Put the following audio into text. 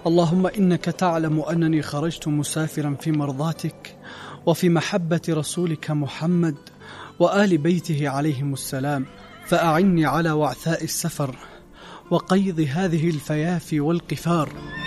اللهم إنك تعلم أنني خرجت مسافرا في مرضاتك وفي محبة رسولك محمد وآل بيته عليهم السلام، فأعني على وعثاء السفر وقيض هذه الفيافي والقفار.